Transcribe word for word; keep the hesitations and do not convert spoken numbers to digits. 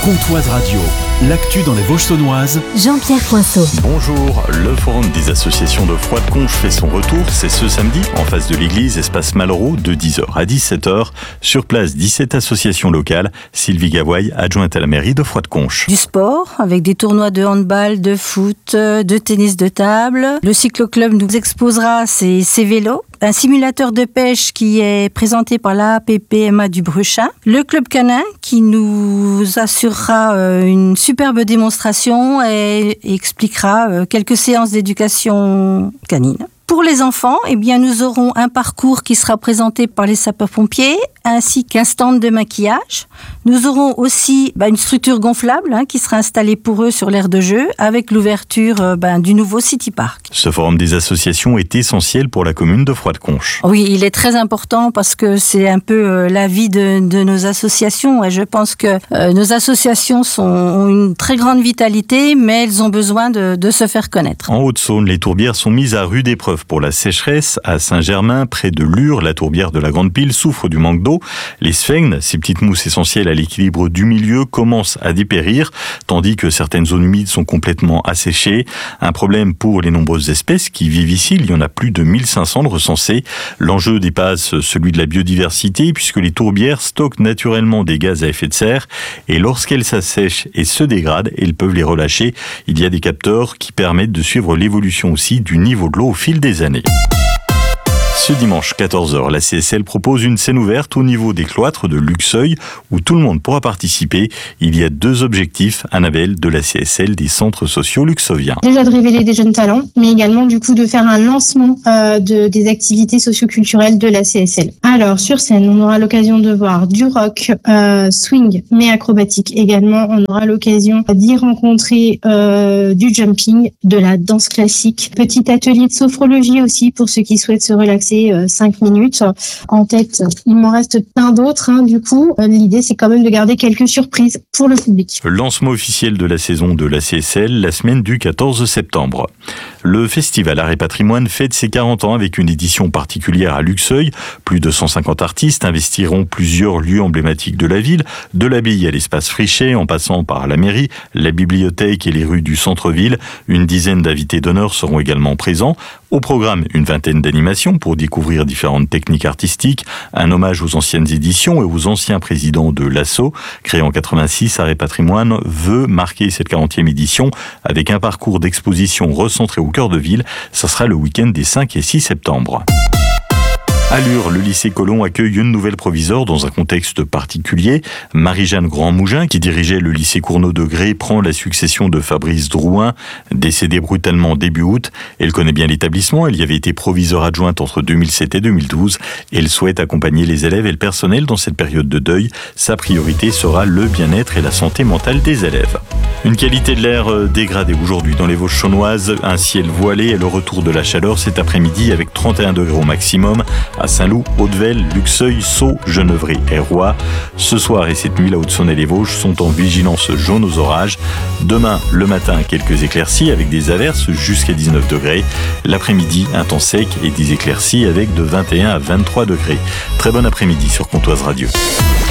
Comtoise Radio, l'actu dans les Vosges saunoises. Jean-Pierre Coinceau. Bonjour, le forum des associations de Froide-Conches fait son retour, c'est ce samedi, en face de l'église, espace Malraux, de dix heures à dix-sept heures. Sur place, dix-sept associations locales. Sylvie Gavoy, adjointe à la mairie de Froide-Conches. Du sport, avec des tournois de handball, de foot, de tennis de table. Le cycloclub nous exposera ses, ses vélos. Un simulateur de pêche qui est présenté par l'A P P M A du Bruchin. Le club canin qui nous assurera une superbe démonstration et expliquera quelques séances d'éducation canine. Pour les enfants, eh bien, nous aurons un parcours qui sera présenté par les sapeurs-pompiers, ainsi qu'un stand de maquillage. Nous aurons aussi bah, une structure gonflable hein, qui sera installée pour eux sur l'aire de jeu, avec l'ouverture euh, bah, du nouveau City Park. Ce forum des associations est essentiel pour la commune de Froide-Conches. Oui, il est très important parce que c'est un peu euh, la vie de, de nos associations. Et je pense que euh, nos associations sont, ont une très grande vitalité, mais elles ont besoin de, de se faire connaître. En Haute-Saône, les tourbières sont mises à rude épreuve pour la sécheresse. À Saint-Germain, près de Lure, la tourbière de la Grande Pile souffre du manque d'eau. Les sphènes, ces petites mousses essentielles à l'équilibre du milieu, commencent à dépérir, tandis que certaines zones humides sont complètement asséchées. Un problème pour les nombreuses espèces qui vivent ici. Il y en a plus de mille cinq cents recensées. L'enjeu dépasse celui de la biodiversité, puisque les tourbières stockent naturellement des gaz à effet de serre, et lorsqu'elles s'assèchent et se dégradent, elles peuvent les relâcher. Il y a des capteurs qui permettent de suivre l'évolution aussi du niveau de l'eau au fil des années. Ce dimanche quatorze heures, la C S L propose une scène ouverte au niveau des cloîtres de Luxeuil où tout le monde pourra participer. Il y a deux objectifs, Annabelle, de la C S L des centres sociaux luxeuviens. Déjà de révéler des jeunes talents, mais également du coup de faire un lancement euh, de, des activités socio-culturelles de la C S L. Alors sur scène, on aura l'occasion de voir du rock, euh, swing, mais acrobatique également. On aura l'occasion d'y rencontrer euh, du jumping, de la danse classique, petit atelier de sophrologie aussi pour ceux qui souhaitent se relaxer cinq minutes. En tête, il m'en reste plein d'autres. Hein, du coup, l'idée, c'est quand même de garder quelques surprises pour le public. Lancement officiel de la saison de la C S L, la semaine du quatorze septembre. Le festival Art et Patrimoine fête ses quarante ans avec une édition particulière à Luxeuil. Plus de cent cinquante artistes investiront plusieurs lieux emblématiques de la ville, de l'abbaye à l'espace Frichet, en passant par la mairie, la bibliothèque et les rues du centre-ville. Une dizaine d'invités d'honneur seront également présents. Au programme, une vingtaine d'animations pour découvrir différentes techniques artistiques, un hommage aux anciennes éditions et aux anciens présidents de l'A S S O. Créé en quatre-vingt-six, Art et Patrimoine veut marquer cette quarantième édition avec un parcours d'exposition recentré au cœur de ville. Ça sera le week-end des cinq et six septembre. À Lure, le lycée Colomb accueille une nouvelle proviseure dans un contexte particulier. Marie-Jeanne Grand-Mougin, qui dirigeait le lycée Cournot de Grès, prend la succession de Fabrice Drouin, décédé brutalement début août. Elle connaît bien l'établissement, elle y avait été proviseure adjointe entre deux mille sept et deux mille douze. Elle souhaite accompagner les élèves et le personnel dans cette période de deuil. Sa priorité sera le bien-être et la santé mentale des élèves. Une qualité de l'air dégradée aujourd'hui dans les Vosges saunoises, un ciel voilé et le retour de la chaleur cet après-midi avec trente et un degrés au maximum. À Saint-Loup, Hautevelle, Luxeuil, Sceaux, Genevrey et Roy. Ce soir et cette nuit, la Haute-Saône et les Vosges sont en vigilance jaune aux orages. Demain, le matin, quelques éclaircies avec des averses jusqu'à dix-neuf degrés. L'après-midi, un temps sec et des éclaircies avec de vingt et un à vingt-trois degrés. Très bon après-midi sur Comtoise Radio.